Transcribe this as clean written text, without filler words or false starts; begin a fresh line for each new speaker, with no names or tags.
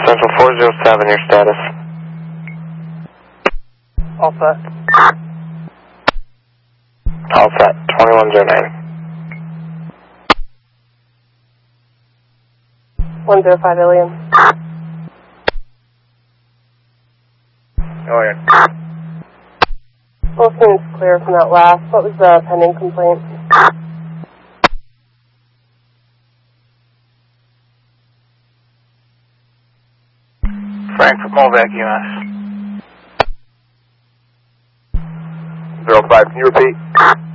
Central 407, your status.
All set.
All set, 2109.
105 Ilium.
Oh, yeah.
Both units clear from that last. What was the pending complaint?
Frankfurt Movac EMS. 05, can you repeat?